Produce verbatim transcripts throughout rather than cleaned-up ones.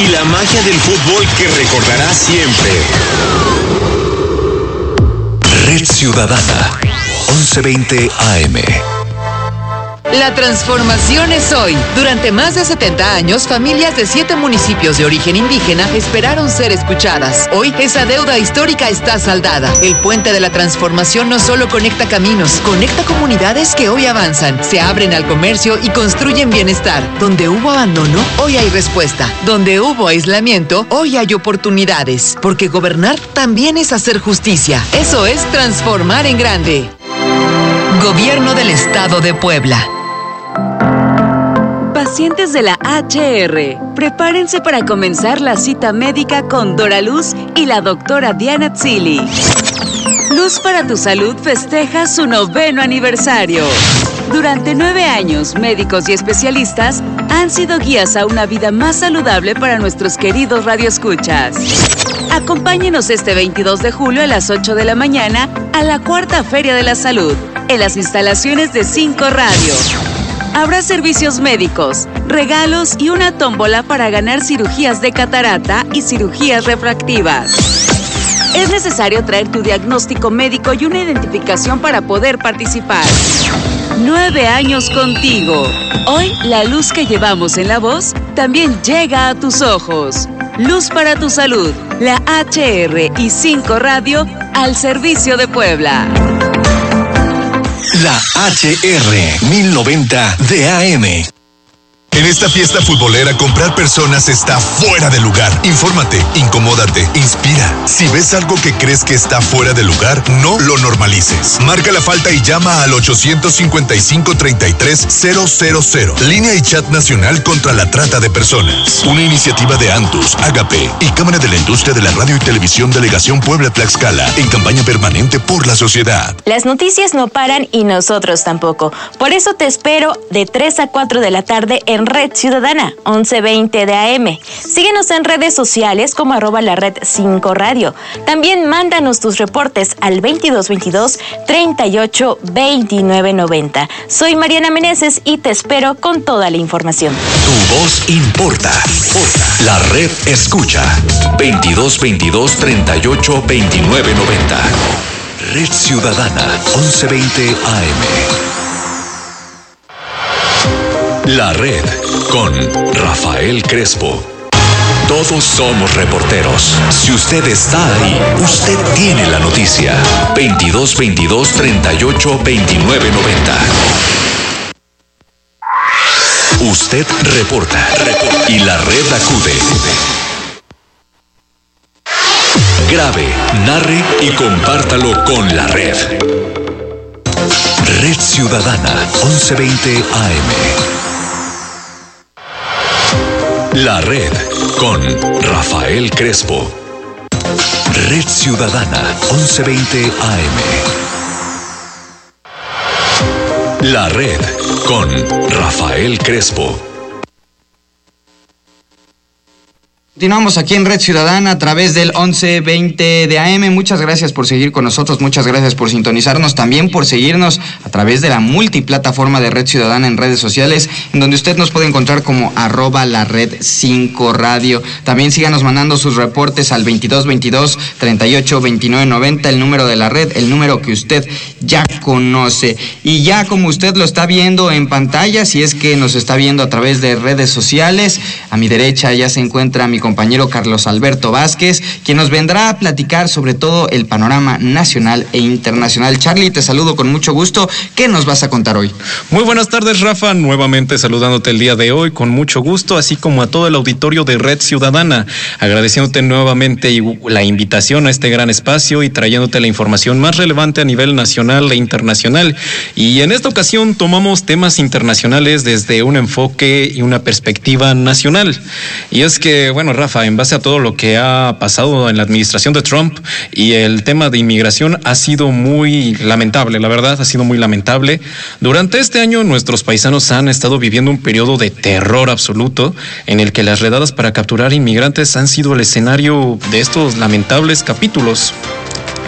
y la magia del fútbol que recordarás siempre. Red Ciudadana, once veinte A M. La transformación es hoy. Durante más de setenta años, familias de siete municipios de origen indígena esperaron ser escuchadas. Hoy, esa deuda histórica está saldada. El puente de la transformación no solo conecta caminos, conecta comunidades que hoy avanzan, se abren al comercio y construyen bienestar. Donde hubo abandono, hoy hay respuesta. Donde hubo aislamiento, hoy hay oportunidades. Porque gobernar también es hacer justicia. Eso es transformar en grande. Gobierno del Estado de Puebla. Pacientes de la H R, prepárense para comenzar la cita médica con Dora Luz y la doctora Diana Tzili. Luz para tu Salud festeja su noveno aniversario. Durante nueve años, médicos y especialistas han sido guías a una vida más saludable para nuestros queridos radioescuchas. Acompáñenos este veintidós de julio a las ocho de la mañana a la Cuarta Feria de la Salud, en las instalaciones de Cinco Radio. Habrá servicios médicos, regalos y una tómbola para ganar cirugías de catarata y cirugías refractivas. Es necesario traer tu diagnóstico médico y una identificación para poder participar. Nueve años contigo. Hoy, la luz que llevamos en la voz también llega a tus ojos. Luz para tu Salud, la H R y Cinco Radio al servicio de Puebla. La H R mil noventa de A M. En esta fiesta futbolera, comprar personas está fuera de lugar. Infórmate, incomódate, inspira. Si ves algo que crees que está fuera de lugar, no lo normalices. Marca la falta y llama al ochocientos cincuenta y cinco, treinta y tres, cero cero cero. Línea y chat nacional contra la trata de personas. Una iniciativa de Antus, Agape y Cámara de la Industria de la Radio y Televisión Delegación Puebla-Tlaxcala en campaña permanente por la sociedad. Las noticias no paran y nosotros tampoco. Por eso te espero de tres a cuatro de la tarde en Red Ciudadana, once veinte de A M. Síguenos en redes sociales como arroba la red cinco radio. También mándanos tus reportes al veintidós veintidós, treinta y ocho, veintinueve noventa. Soy Mariana Meneses y te espero con toda la información. Tu voz importa. La red escucha. veintidós veintidós, treinta y ocho, veintinueve noventa. Red Ciudadana, once veinte A M. La Red con Rafael Crespo. Todos somos reporteros. Si usted está ahí, usted tiene la noticia. veintidós veintidós, treinta y ocho, veintinueve noventa. Usted reporta, reporta y la red acude. Grabe, narre y compártalo con la red. Red Ciudadana, once veinte A M. La Red con Rafael Crespo. Red Ciudadana, once veinte A M. La Red con Rafael Crespo. Continuamos aquí en Red Ciudadana a través del once veinte de A M. Muchas gracias por seguir con nosotros, muchas gracias por sintonizarnos, también por seguirnos a través de la multiplataforma de Red Ciudadana en redes sociales, en donde usted nos puede encontrar como arroba la red cinco radio. También síganos mandando sus reportes al veintidós veintidós, treinta y ocho, veintinueve noventa, el número de la red, el número que usted ya conoce. Y ya como usted lo está viendo en pantalla, si es que nos está viendo a través de redes sociales, a mi derecha ya se encuentra mi compañero Carlos Alberto Vázquez, quien nos vendrá a platicar sobre todo el panorama nacional e internacional. Charlie, te saludo con mucho gusto. ¿Qué nos vas a contar hoy? Muy buenas tardes, Rafa. Nuevamente saludándote el día de hoy con mucho gusto, así como a todo el auditorio de Red Ciudadana, agradeciéndote nuevamente la invitación a este gran espacio y trayéndote la información más relevante a nivel nacional e internacional. Y en esta ocasión tomamos temas internacionales desde un enfoque y una perspectiva nacional. Y es que, bueno, Rafa, en base a todo lo que ha pasado en la administración de Trump y el tema de inmigración ha sido muy lamentable, la verdad, ha sido muy lamentable. Durante este año nuestros paisanos han estado viviendo un periodo de terror absoluto en el que las redadas para capturar inmigrantes han sido el escenario de estos lamentables capítulos.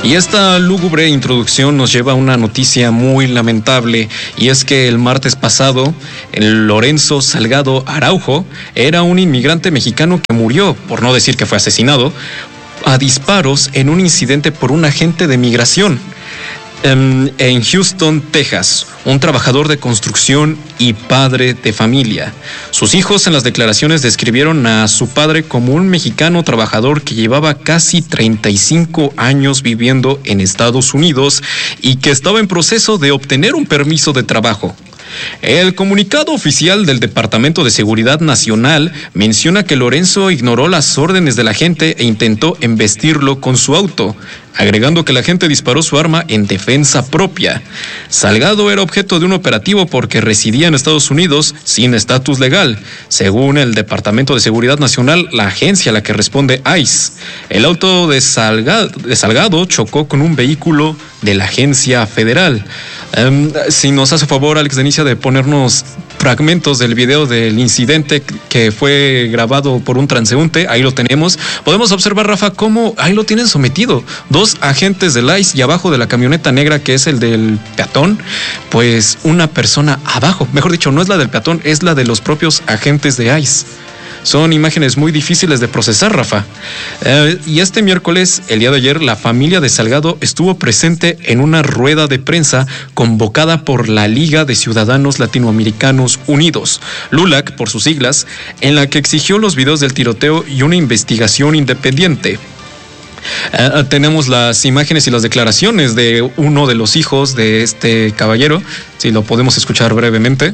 Y esta lúgubre introducción nos lleva a una noticia muy lamentable, y es que el martes pasado, el Lorenzo Salgado Araujo era un inmigrante mexicano que murió, por no decir que fue asesinado, a disparos en un incidente por un agente de migración. En, en Houston, Texas, un trabajador de construcción y padre de familia. Sus hijos en las declaraciones describieron a su padre como un mexicano trabajador que llevaba casi treinta y cinco años viviendo en Estados Unidos y que estaba en proceso de obtener un permiso de trabajo. El comunicado oficial del Departamento de Seguridad Nacional menciona que Lorenzo ignoró las órdenes de la gente e intentó embestirlo con su auto, agregando que la gente disparó su arma en defensa propia. Salgado era objeto de un operativo porque residía en Estados Unidos sin estatus legal, según el Departamento de Seguridad Nacional, la agencia a la que responde I C E. El auto de Salgado, de Salgado chocó con un vehículo de la agencia federal. Um, si nos hace favor, Alex Denicia, de ponernos fragmentos del video del incidente que fue grabado por un transeúnte, ahí lo tenemos. Podemos observar, Rafa, cómo ahí lo tienen sometido. Dos agentes del I C E y abajo de la camioneta negra, que es el del peatón, pues una persona abajo. Mejor dicho, no es la del peatón, es la de los propios agentes de I C E. Son imágenes muy difíciles de procesar, Rafa. Eh, y este miércoles, el día de ayer, la familia de Salgado estuvo presente en una rueda de prensa convocada por la Liga de Ciudadanos Latinoamericanos Unidos, LULAC por sus siglas, en la que exigió los videos del tiroteo y una investigación independiente. Uh, tenemos las imágenes y las declaraciones de uno de los hijos de este caballero, si lo podemos escuchar brevemente.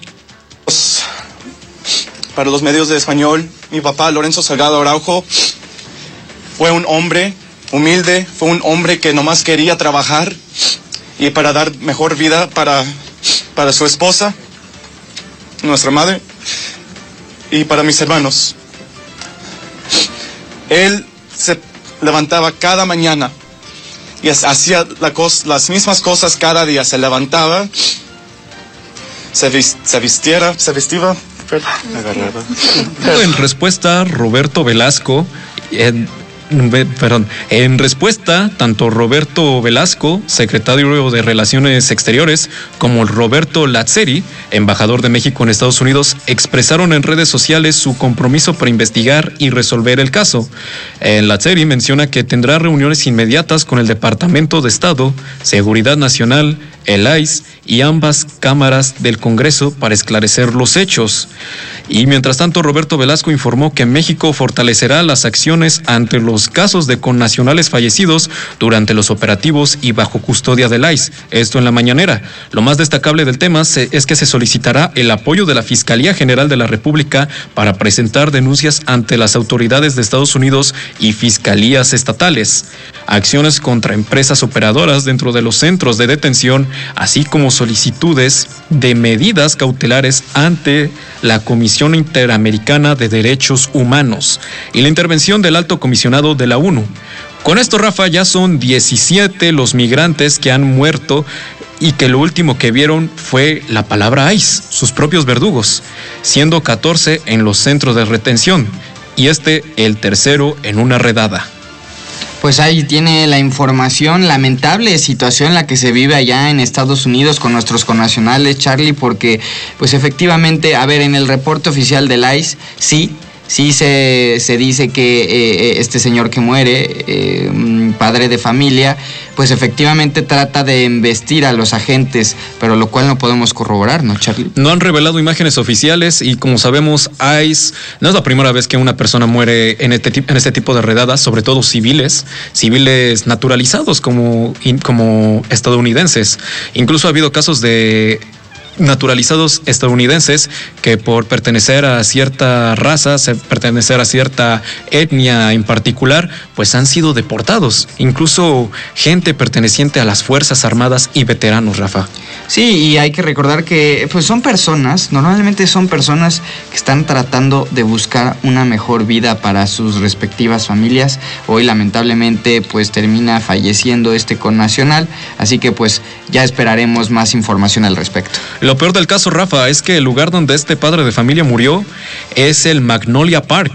Para los medios de español, mi papá, Lorenzo Salgado Araujo, fue un hombre humilde, fue un hombre que nomás quería trabajar y para dar mejor vida para, para su esposa, nuestra madre, y para mis hermanos. Él se levantaba cada mañana y hacía la cos, las mismas cosas cada día. Se levantaba, se, vis, se vistiera, se vestía. En respuesta, Roberto Velasco, en, perdón, en respuesta, tanto Roberto Velasco, secretario de Relaciones Exteriores, como Roberto Lazzeri, embajador de México en Estados Unidos, expresaron en redes sociales su compromiso para investigar y resolver el caso. El Lazzeri menciona que tendrá reuniones inmediatas con el Departamento de Estado, Seguridad Nacional, el I C E y ambas cámaras del Congreso para esclarecer los hechos. Y mientras tanto, Roberto Velasco informó que México fortalecerá las acciones ante los casos de connacionales fallecidos durante los operativos y bajo custodia del I C E. Esto en la mañanera. Lo más destacable del tema es que se solicitará el apoyo de la Fiscalía General de la República para presentar denuncias ante las autoridades de Estados Unidos y fiscalías estatales. Acciones contra empresas operadoras dentro de los centros de detención, así como solicitudes de medidas cautelares ante la Comisión Interamericana de Derechos Humanos y la intervención del Alto Comisionado de la ONU. Con esto, Rafa, ya son diecisiete los migrantes que han muerto y que lo último que vieron fue la palabra I C E, sus propios verdugos, siendo catorce en los centros de retención y este el tercero en una redada. Pues ahí tiene la información, lamentable situación en la que se vive allá en Estados Unidos con nuestros connacionales, Charlie, porque pues efectivamente, a ver, en el reporte oficial del I C E, sí, sí se, se dice que eh, este señor que muere, eh, padre de familia, pues efectivamente trata de embestir a los agentes, pero lo cual no podemos corroborar, ¿no, Charlie? No han revelado imágenes oficiales y como sabemos, I C E no es la primera vez que una persona muere en este, en este tipo de redadas, sobre todo civiles, civiles naturalizados como, como estadounidenses. Incluso ha habido casos de naturalizados estadounidenses que por pertenecer a cierta raza, pertenecer a cierta etnia en particular, pues han sido deportados. Incluso gente perteneciente a las Fuerzas Armadas y veteranos, Rafa. Sí, y hay que recordar que pues son personas, normalmente son personas que están tratando de buscar una mejor vida para sus respectivas familias. Hoy lamentablemente pues termina falleciendo este connacional, así que pues ya esperaremos más información al respecto. Lo peor del caso, Rafa, es que el lugar donde este padre de familia murió es el Magnolia Park,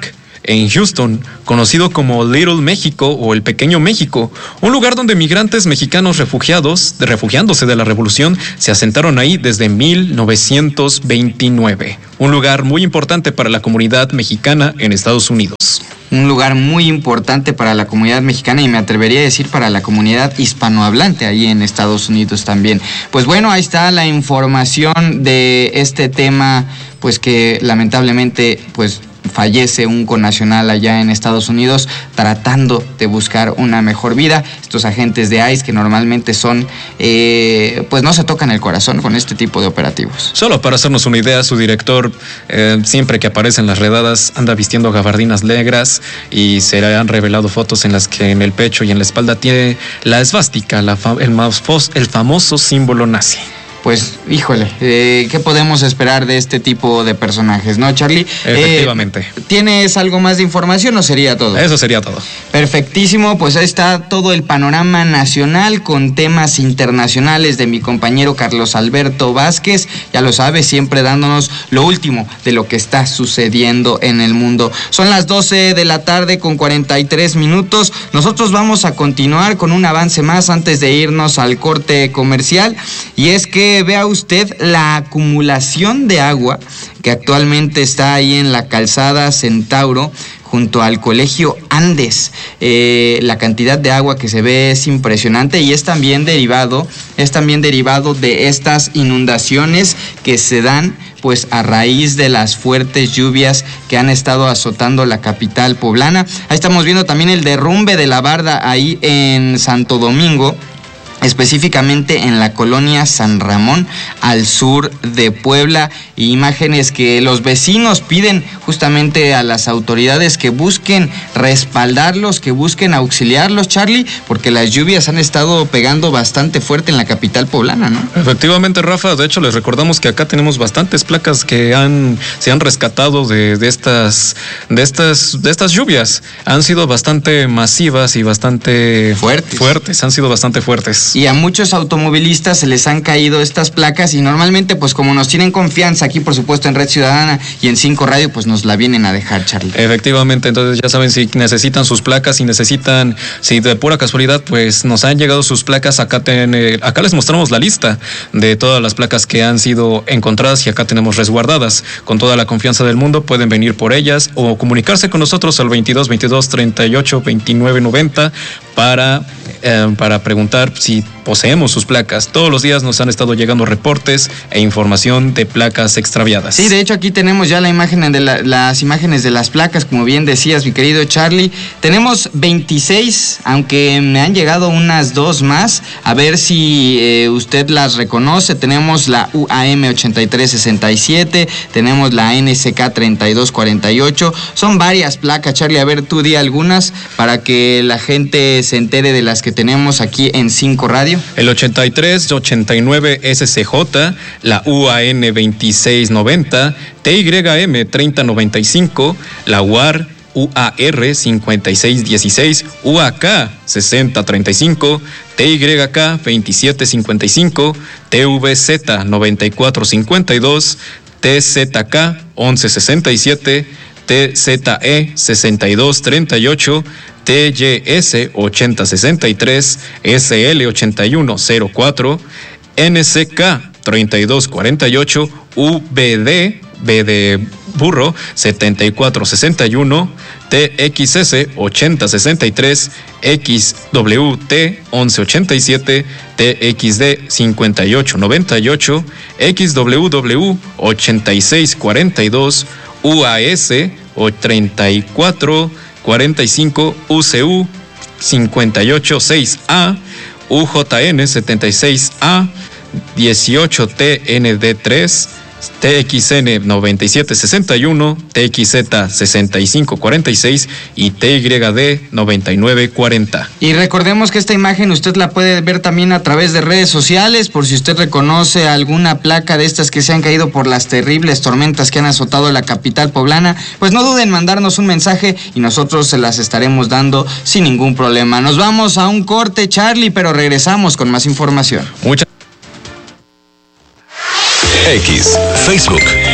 en Houston, conocido como Little México o el Pequeño México, un lugar donde migrantes mexicanos refugiados, refugiándose de la revolución, se asentaron ahí desde mil novecientos veintinueve. Un lugar muy importante para la comunidad mexicana en Estados Unidos. Un lugar muy importante para la comunidad mexicana y me atrevería a decir para la comunidad hispanohablante ahí en Estados Unidos también. Pues bueno, ahí está la información de este tema, pues que lamentablemente pues fallece un connacional allá en Estados Unidos tratando de buscar una mejor vida. Estos agentes de ICE que normalmente son, eh, pues no se tocan el corazón con este tipo de operativos. Solo para hacernos una idea, su director eh, siempre que aparece en las redadas anda vistiendo gabardinas negras y se le han revelado fotos en las que en el pecho y en la espalda tiene la esvástica, la fa- el, el famoso símbolo nazi. Pues, híjole, eh, ¿qué podemos esperar de este tipo de personajes, no, Charlie? Efectivamente. Eh, ¿Tienes algo más de información o sería todo? Eso sería todo. Perfectísimo, pues ahí está todo el panorama nacional con temas internacionales de mi compañero Carlos Alberto Vázquez. Ya lo sabes, siempre dándonos lo último de lo que está sucediendo en el mundo. Son las doce de la tarde con cuarenta y tres minutos. Nosotros vamos a continuar con un avance más antes de irnos al corte comercial. Y es que vea usted la acumulación de agua que actualmente está ahí en la calzada Centauro junto al Colegio Andes. Eh, la cantidad de agua que se ve es impresionante y es también derivado, es también derivado de estas inundaciones que se dan pues a raíz de las fuertes lluvias que han estado azotando la capital poblana. Ahí estamos viendo también el derrumbe de la barda ahí en Santo Domingo, específicamente en la colonia San Ramón, al sur de Puebla. Imágenes que los vecinos piden justamente a las autoridades que busquen respaldarlos, que busquen auxiliarlos, Charlie, porque las lluvias han estado pegando bastante fuerte en la capital poblana, ¿no? Efectivamente, Rafa, de hecho les recordamos que acá tenemos bastantes placas que han se han rescatado de, de estas de estas de estas lluvias. Han sido bastante masivas y bastante fuertes. fuertes, han sido bastante fuertes. Y a muchos automovilistas se les han caído estas placas y normalmente pues como nos tienen confianza aquí por supuesto en Red Ciudadana y en cinco Radio pues nos la vienen a dejar, Charlie. Efectivamente, entonces ya saben, si necesitan sus placas, si necesitan, si de pura casualidad pues nos han llegado sus placas, acá, ten, eh, acá les mostramos la lista de todas las placas que han sido encontradas y acá tenemos resguardadas. Con toda la confianza del mundo pueden venir por ellas o comunicarse con nosotros al veintidós veintidós treinta y ocho veintinueve noventa para, eh, para preguntar si poseemos sus placas. Todos los días nos han estado llegando reportes e información de placas extraviadas. Sí, de hecho aquí tenemos ya la imagen de la, las imágenes de las placas, como bien decías, mi querido Charlie. Tenemos veintiséis, aunque me han llegado unas dos más, a ver si eh, usted las reconoce. Tenemos la U A M ochenta y tres sesenta y siete, tenemos la N S K treinta y dos cuarenta y ocho, son varias placas, Charlie. A ver, tú di algunas para que la gente se entere de las que tenemos aquí en cinco Radio. El ochenta y tres ochenta y nueve S C J, la U A N veintiséis noventa, T Y M treinta noventa y cinco, la U A R U A R cincuenta y seis dieciséis, U A K sesenta treinta y cinco, T Y K veintisiete cincuenta y cinco, T V Z noventa y cuatro cincuenta y dos, T Z K once sesenta y siete, T Z E sesenta y dos treinta y ocho, T Y S ochenta sesenta y tres, S L ochenta y uno cero cuatro, N C K treinta y dos cuarenta y ocho, U B D, B de burro, setenta y cuatro sesenta y uno, T X S ochenta sesenta y tres, X W T once ochenta y siete, T X D cincuenta y ocho noventa y ocho, X W W ochenta y seis cuarenta y dos, U A S treinta y cuatro cuarenta y cinco, U C U cincuenta y ocho seis A, U J N setenta y seis A, dieciocho T N D tres, T X N noventa y siete sesenta y uno, T X Z sesenta y cinco cuarenta y seis y T Y D noventa y nueve cuarenta. Y recordemos que esta imagen usted la puede ver también a través de redes sociales, por si usted reconoce alguna placa de estas que se han caído por las terribles tormentas que han azotado la capital poblana, pues no duden en mandarnos un mensaje y nosotros se las estaremos dando sin ningún problema. Nos vamos a un corte, Charlie, pero regresamos con más información. Muchas X, Facebook,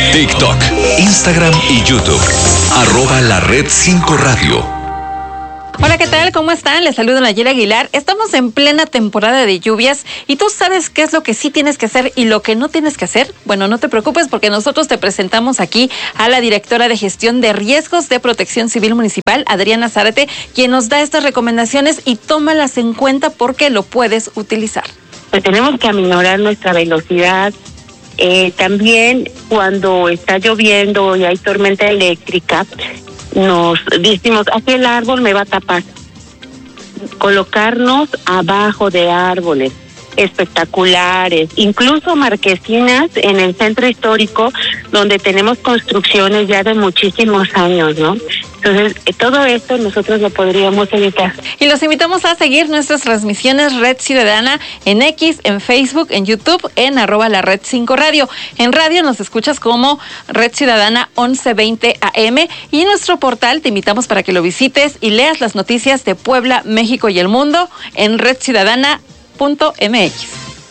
TikTok, Instagram y YouTube. Arroba la red cinco radio. Hola, ¿qué tal? ¿Cómo están? Les saludo Nayeli Aguilar. Estamos en plena temporada de lluvias y tú sabes qué es lo que sí tienes que hacer y lo que no tienes que hacer. Bueno, no te preocupes porque nosotros te presentamos aquí a la directora de gestión de riesgos de Protección Civil Municipal, Adriana Zárate, quien nos da estas recomendaciones y tómalas en cuenta porque lo puedes utilizar. Pues tenemos que aminorar nuestra velocidad. Eh, también cuando está lloviendo y hay tormenta eléctrica, nos decimos, aquí el árbol me va a tapar. Colocarnos abajo de árboles espectaculares, incluso marquesinas en el centro histórico, donde tenemos construcciones ya de muchísimos años, ¿no? Entonces, todo esto nosotros lo podríamos evitar. Y los invitamos a seguir nuestras transmisiones Red Ciudadana en X, en Facebook, en YouTube, en arroba la Red cinco Radio. En radio nos escuchas como Red Ciudadana once veinte A M y en nuestro portal te invitamos para que lo visites y leas las noticias de Puebla, México y el mundo en red ciudadana punto m x.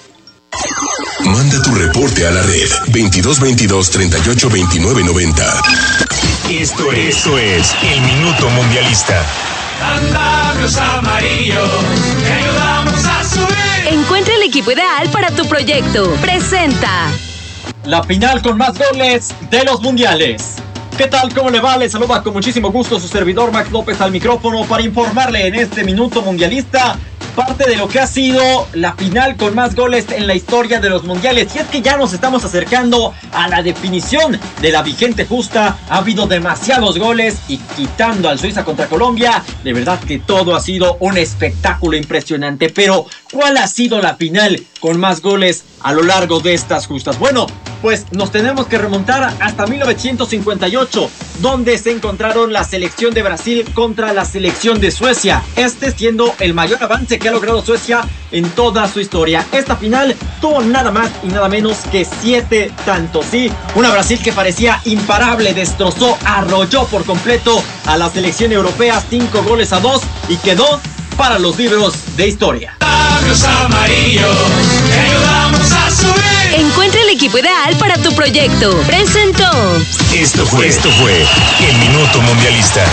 Manda tu reporte a la red veintidós veintidós treinta y ocho veintinueve noventa. Esto es, esto es el Minuto Mundialista. Andamios amarillos, te ayudamos a subir. Encuentra el equipo ideal para tu proyecto. Presenta la final con más goles de los mundiales. ¿Qué tal? ¿Cómo le va? Le saluda con muchísimo gusto su servidor Max López al micrófono para informarle en este Minuto Mundialista parte de lo que ha sido la final con más goles en la historia de los mundiales. Y es que ya nos estamos acercando a la definición de la vigente justa. Ha habido demasiados goles y quitando al Suiza contra Colombia, de verdad que todo ha sido un espectáculo impresionante. Pero, ¿cuál ha sido la final con más goles a lo largo de estas justas? Bueno, pues nos tenemos que remontar hasta mil novecientos cincuenta y ocho, donde se encontraron la selección de Brasil contra la selección de Suecia. Este siendo el mayor avance que ha logrado Suecia en toda su historia. Esta final tuvo nada más y nada menos que siete tantos. Sí, una Brasil que parecía imparable, destrozó, arrolló por completo a la selección europea, cinco goles a dos, y quedó para los libros de historia. Amarillos, te ayudamos a subir. Encuentra el equipo ideal para tu proyecto. Presentó. Esto fue, esto fue el Minuto Mundialista.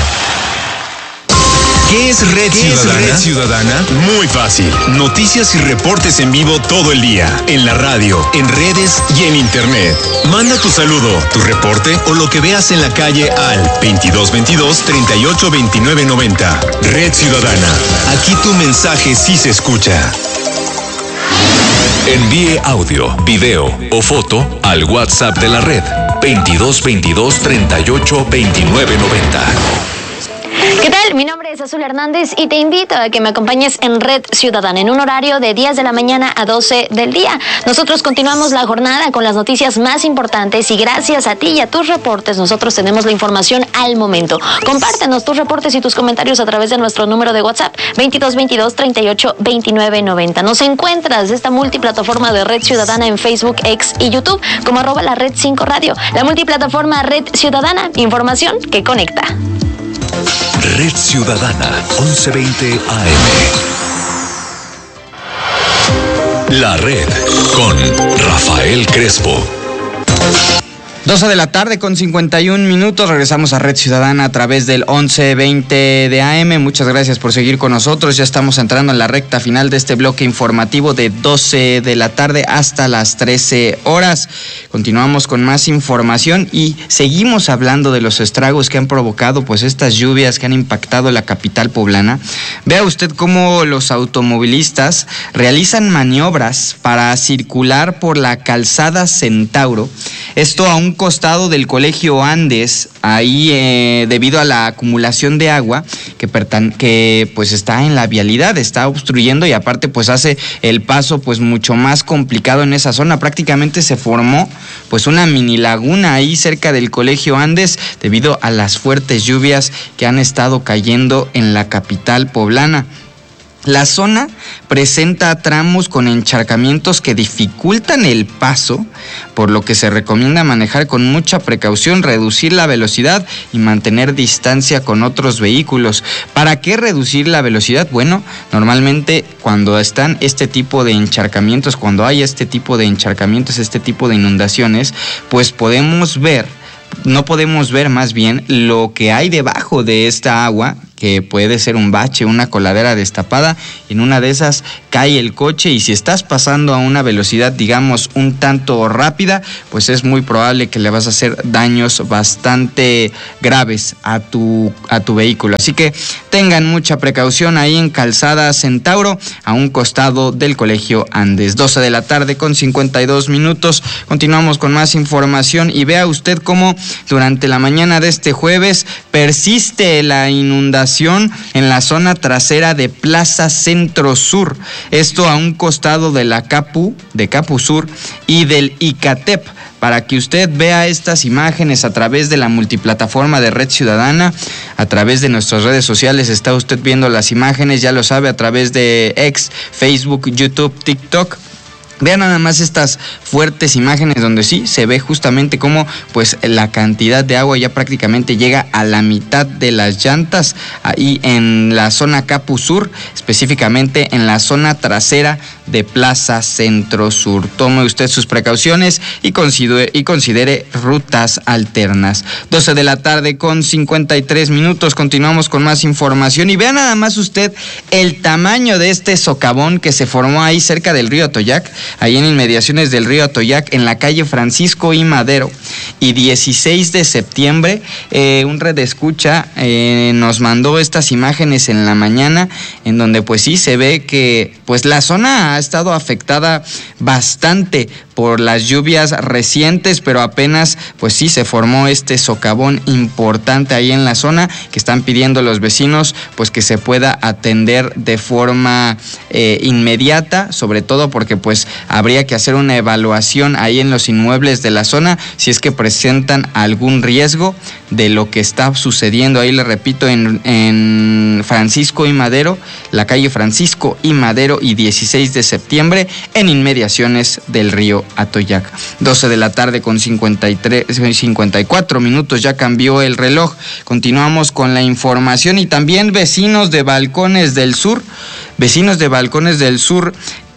¿Qué es Red ¿Qué Ciudadana? es Red Ciudadana? Muy fácil. Noticias y reportes en vivo todo el día. En la radio, en redes y en internet. Manda tu saludo, tu reporte o lo que veas en la calle al veintidós veintidós treinta y ocho veintinueve noventa. Red Ciudadana. Aquí tu mensaje sí se escucha. Envíe audio, video o foto al WhatsApp de la red veintidós veintidós treinta y ocho veintinueve noventa. ¿Qué tal? Mi nombre es Azul Hernández y te invito a que me acompañes en Red Ciudadana en un horario de diez de la mañana a doce del día. Nosotros continuamos la jornada con las noticias más importantes y gracias a ti y a tus reportes nosotros tenemos la información al momento. Compártenos tus reportes y tus comentarios a través de nuestro número de WhatsApp veintidós veintidós treinta y ocho veintinueve noventa. Nos encuentras de esta multiplataforma de Red Ciudadana en Facebook, X y YouTube como arroba la Red cinco Radio. La multiplataforma Red Ciudadana, información que conecta. Red Ciudadana once veinte A M. La Red con Rafael Crespo. doce de la tarde con cincuenta y un minutos, regresamos a Red Ciudadana a través del once veinte de A M. Muchas gracias por seguir con nosotros, ya estamos entrando en la recta final de este bloque informativo de doce de la tarde hasta las trece horas. Continuamos con más información y seguimos hablando de los estragos que han provocado pues estas lluvias que han impactado la capital poblana. Vea usted cómo los automovilistas realizan maniobras para circular por la calzada Centauro, esto a un costado del Colegio Andes, ahí eh, debido a la acumulación de agua que, pertan- que pues está en la vialidad, está obstruyendo y aparte pues hace el paso pues mucho más complicado en esa zona. Prácticamente se formó pues una mini laguna ahí cerca del Colegio Andes debido a las fuertes lluvias que han estado cayendo en la capital poblana. La zona presenta tramos con encharcamientos que dificultan el paso, por lo que se recomienda manejar con mucha precaución, reducir la velocidad y mantener distancia con otros vehículos. ¿Para qué reducir la velocidad? Bueno, normalmente cuando están este tipo de encharcamientos, cuando hay este tipo de encharcamientos, este tipo de inundaciones, pues podemos ver, no podemos ver más bien lo que hay debajo de esta agua, que puede ser un bache, una coladera destapada. En una de esas cae el coche y si estás pasando a una velocidad, digamos, un tanto rápida, pues es muy probable que le vas a hacer daños bastante graves a tu, a tu vehículo. Así que tengan mucha precaución ahí en Calzada Centauro, a un costado del Colegio Andes. doce de la tarde con cincuenta y dos minutos. Continuamos con más información y vea usted cómo durante la mañana de este jueves persiste la inundación en la zona trasera de Plaza Centro Sur, esto a un costado de la Capu, de Capu Sur y del Icatep. Para que usted vea estas imágenes a través de la multiplataforma de Red Ciudadana, a través de nuestras redes sociales está usted viendo las imágenes, ya lo sabe, a través de X, Facebook, YouTube, TikTok. Vean nada más estas fuertes imágenes donde sí se ve justamente cómo pues la cantidad de agua ya prácticamente llega a la mitad de las llantas ahí en la zona Capu Sur, específicamente en la zona trasera de Plaza Centro Sur. Tome usted sus precauciones y considere, y considere rutas alternas. doce de la tarde con cincuenta y tres minutos, continuamos con más información y vea nada más usted el tamaño de este socavón que se formó ahí cerca del río Atoyac, ahí en inmediaciones del río Atoyac, en la calle Francisco y Madero. Y dieciséis de septiembre, eh, un redescucha eh, nos mandó estas imágenes en la mañana, en donde pues sí se ve que pues la zona ha estado afectada bastante por las lluvias recientes, pero apenas pues sí se formó este socavón importante ahí en la zona, que están pidiendo los vecinos pues que se pueda atender de forma eh, inmediata, sobre todo porque pues habría que hacer una evaluación ahí en los inmuebles de la zona si es que presentan algún riesgo de lo que está sucediendo ahí, le repito, en, en Francisco y Madero, la calle Francisco y Madero y dieciséis de septiembre, en inmediaciones del río Atoyac. doce de la tarde con cincuenta y tres, cincuenta y cuatro minutos, ya cambió el reloj. Continuamos con la información y también vecinos de Balcones del Sur, vecinos de Balcones del Sur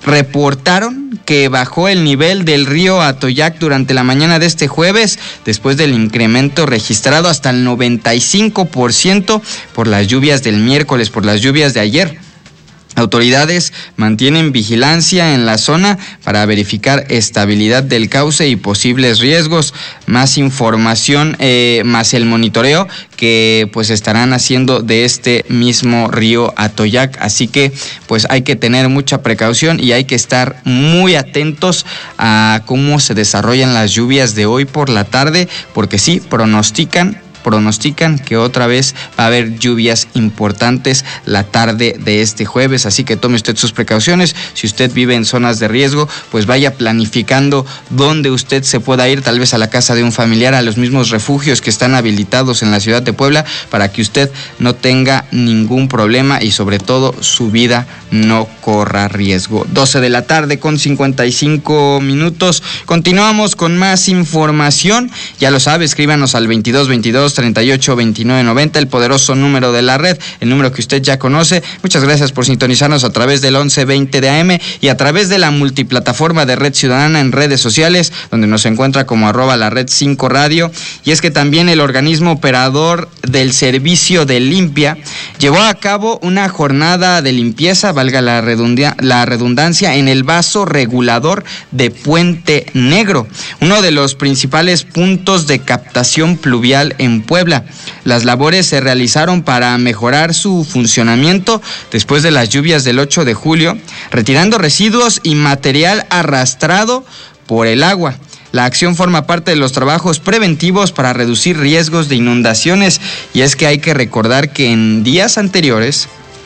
reportaron que bajó el nivel del río Atoyac durante la mañana de este jueves, después del incremento registrado hasta el noventa y cinco por ciento por las lluvias del miércoles, por las lluvias de ayer. Autoridades mantienen vigilancia en la zona para verificar estabilidad del cauce y posibles riesgos. Más información, eh, más el monitoreo que pues estarán haciendo de este mismo río Atoyac. Así que pues hay que tener mucha precaución y hay que estar muy atentos a cómo se desarrollan las lluvias de hoy por la tarde, porque sí, pronostican pronostican que otra vez va a haber lluvias importantes la tarde de este jueves, así que tome usted sus precauciones. Si usted vive en zonas de riesgo, pues vaya planificando dónde usted se pueda ir, tal vez a la casa de un familiar, a los mismos refugios que están habilitados en la ciudad de Puebla, para que usted no tenga ningún problema y sobre todo su vida no corra riesgo. doce de la tarde con cincuenta y cinco minutos, continuamos con más información. Ya lo sabe, escríbanos al veintidós veintidós treinta y ocho veintinueve noventa, el poderoso número de la red, el número que usted ya conoce. Muchas gracias por sintonizarnos a través del once veinte de A M y a través de la multiplataforma de Red Ciudadana en redes sociales, donde nos encuentra como arroba la red cinco radio. Y es que también el organismo operador del servicio de limpia llevó a cabo una jornada de limpieza, valga la redundancia, la redundancia, en el vaso regulador de Puente Negro, uno de los principales puntos de captación pluvial en Puebla. Las labores se realizaron para mejorar su funcionamiento después de las lluvias del ocho de julio, retirando residuos y material arrastrado por el agua. La acción forma parte de los trabajos preventivos para reducir riesgos de inundaciones, y es que hay que recordar que en días anteriores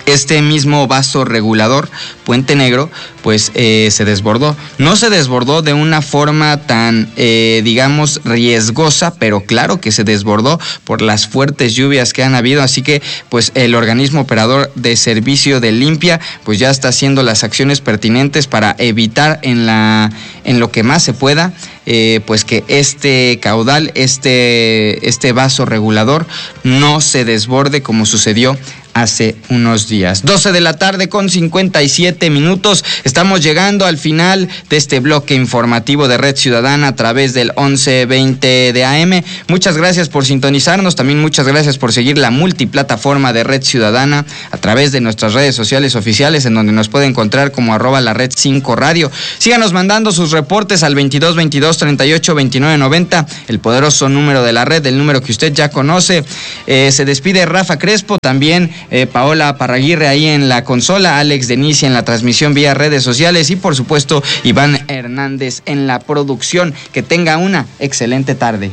este mismo vaso regulador, Puente Negro, pues eh, se desbordó. No se desbordó de una forma tan, eh, digamos, riesgosa, pero claro que se desbordó por las fuertes lluvias que han habido, así que pues el organismo operador de servicio de limpia pues ya está haciendo las acciones pertinentes para evitar en la en lo que más se pueda eh, pues que este caudal, este, este vaso regulador no se desborde como sucedió hace unos días. doce de la tarde con cincuenta y siete minutos. Estamos llegando al final de este bloque informativo de Red Ciudadana a través del once veinte de A M. Muchas gracias por sintonizarnos. También muchas gracias por seguir la multiplataforma de Red Ciudadana a través de nuestras redes sociales oficiales, en donde nos puede encontrar como arroba la red cinco radio. Síganos mandando sus reportes al veintidós veintidós treinta y ocho veintinueve noventa, el poderoso número de la red, el número que usted ya conoce. Eh, se despide Rafa Crespo, también Eh, Paola Parraguirre ahí en la consola, Alex Denicia en la transmisión vía redes sociales y por supuesto Iván Hernández en la producción. Que tenga una excelente tarde.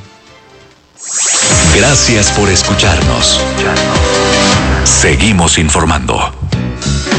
Gracias por escucharnos. Seguimos informando.